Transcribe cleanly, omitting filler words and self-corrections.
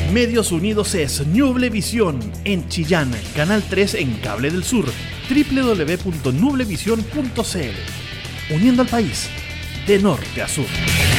Medios Unidos es Nublevisión en Chillán, Canal 3 en Cable del Sur, www.nublevision.cl. Uniendo al país de norte a sur.